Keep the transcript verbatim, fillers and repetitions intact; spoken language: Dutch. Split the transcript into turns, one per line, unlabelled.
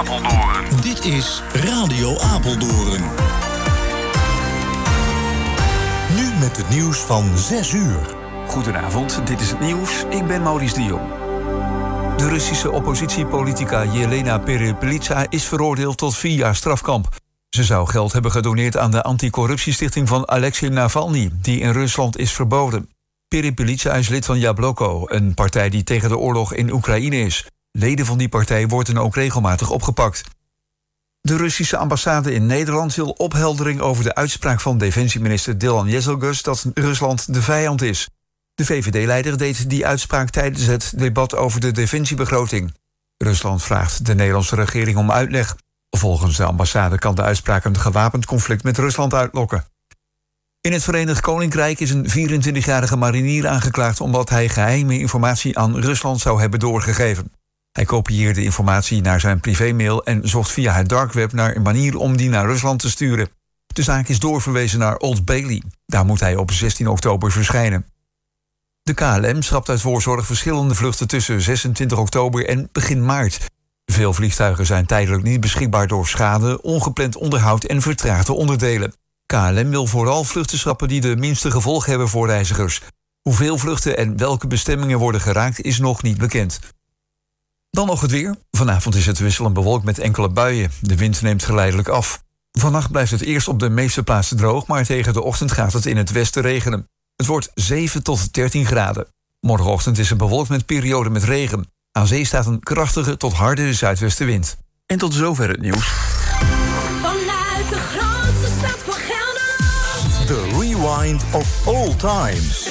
Apeldoorn.
Dit is Radio Apeldoorn. Nu met het nieuws van zes uur.
Goedenavond, dit is het nieuws. Ik ben Maurice de Jong. De Russische oppositiepolitica Jelena Perepelitsa is veroordeeld tot vier jaar strafkamp. Ze zou geld hebben gedoneerd aan de anticorruptiestichting van Alexei Navalny, die in Rusland is verboden. Perepelitsa is lid van Jabloko, een partij die tegen de oorlog in Oekraïne is. Leden van die partij worden ook regelmatig opgepakt. De Russische ambassade in Nederland wil opheldering over de uitspraak van defensieminister Dylan Jezelgus dat Rusland de vijand is. De V V D-leider deed die uitspraak tijdens het debat over de defensiebegroting. Rusland vraagt de Nederlandse regering om uitleg. Volgens de ambassade kan de uitspraak een gewapend conflict met Rusland uitlokken. In het Verenigd Koninkrijk is een vierentwintigjarige marinier aangeklaagd omdat hij geheime informatie aan Rusland zou hebben doorgegeven. Hij kopieerde informatie naar zijn privémail en zocht via het dark web naar een manier om die naar Rusland te sturen. De zaak is doorverwezen naar Old Bailey. Daar moet hij op zestien oktober verschijnen. De K L M schrapt uit voorzorg verschillende vluchten tussen zesentwintig oktober en begin maart. Veel vliegtuigen zijn tijdelijk niet beschikbaar door schade, ongepland onderhoud en vertraagde onderdelen. K L M wil vooral vluchten schrappen die de minste gevolgen hebben voor reizigers. Hoeveel vluchten en welke bestemmingen worden geraakt is nog niet bekend. Dan nog het weer. Vanavond is het wisselend bewolkt met enkele buien. De wind neemt geleidelijk af. Vannacht blijft het eerst op de meeste plaatsen droog, maar tegen de ochtend gaat het in het westen regenen. Het wordt zeven tot dertien graden. Morgenochtend is het bewolkt met perioden met regen. Aan zee staat een krachtige tot harde zuidwestenwind. En tot zover het nieuws.
Vanuit de grootste stad van Gelderland.
The Rewind of All Times.